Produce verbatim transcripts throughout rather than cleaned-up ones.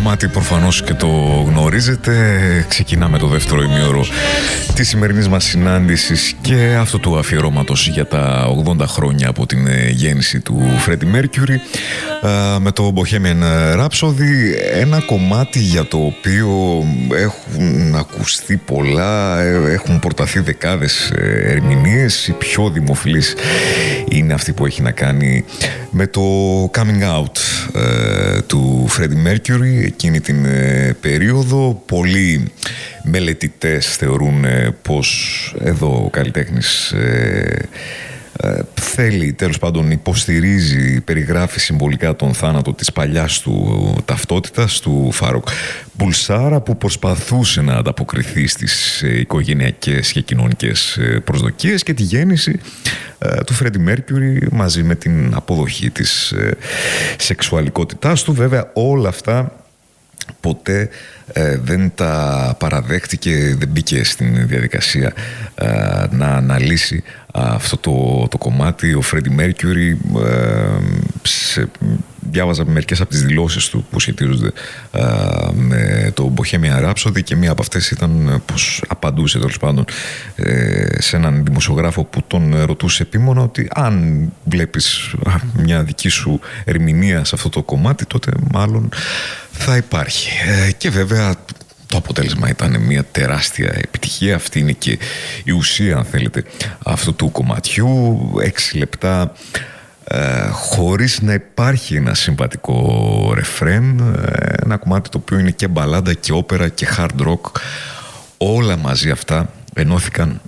κομμάτι προφανώς και το γνωρίζετε. Ξεκινάμε το δεύτερο ημίωρο της σημερινής μας συνάντησης και αυτού του αφιερώματος για τα ογδόντα χρόνια από την γέννηση του Freddie Mercury με το Bohemian Rhapsody, ένα κομμάτι για το οποίο έχουν ακουστεί πολλά, έχουν προταθεί δεκάδες ερμηνείες. Η πιο δημοφιλής είναι αυτή που έχει να κάνει με το coming out ε, του Freddie Mercury εκείνη την ε, περίοδο. Πολλοί μελετητές θεωρούν ε, πως εδώ ο καλλιτέχνης ε, ε, θέλει, τέλος πάντων υποστηρίζει, περιγράφει συμβολικά τον θάνατο της παλιάς του ταυτότητας, του Φάροκ Μπουλσάρα, που προσπαθούσε να ανταποκριθεί στις ε, οικογενειακές και κοινωνικές ε, προσδοκίες, και τη γέννηση ε, του Freddie Mercury μαζί με την αποδοχή της ε, σεξουαλικότητάς του. Βέβαια όλα αυτά ποτέ ε, δεν τα παραδέχτηκε, δεν μπήκε στην διαδικασία ε, να αναλύσει αυτό το, το κομμάτι. Ο Freddie Mercury ε, σε, διάβαζα μερικές από τις δηλώσεις του που σχετίζονται ε, με το Bohemian Rhapsody, και μία από αυτές ήταν πως απαντούσε τέλος πάντων ε, σε έναν δημοσιογράφο που τον ρωτούσε επίμονα ότι αν βλέπεις μια δική σου ερμηνεία σε αυτό το κομμάτι, τότε μάλλον θα υπάρχει. Ε, και βέβαια το αποτέλεσμα ήταν μια τεράστια επιτυχία. Αυτή είναι και η ουσία, αν θέλετε, αυτού του κομματιού. Έξι λεπτά ε, χωρίς να υπάρχει ένα συμβατικό ρεφρέν, ε, ένα κομμάτι το οποίο είναι και μπαλάντα και όπερα και hard rock. Όλα μαζί αυτά ενώθηκαν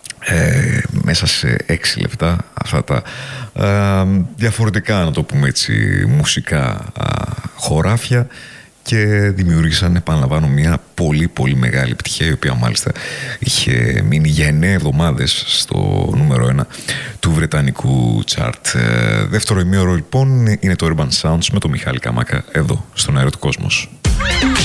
ε, μέσα σε έξι λεπτά. Αυτά τα ε, διαφορετικά, να το πούμε έτσι, μουσικά ε, χωράφια, και δημιούργησαν, επαναλαμβάνω, μια πολύ πολύ μεγάλη επιτυχία, η οποία μάλιστα είχε μείνει για εννέα εβδομάδες στο νούμερο ένα του βρετανικού chart. Ε, δεύτερο ημίωρο λοιπόν είναι το Urban Sounds με τον Μιχάλη Καμάκα εδώ στον Αέρα του Κόσμος.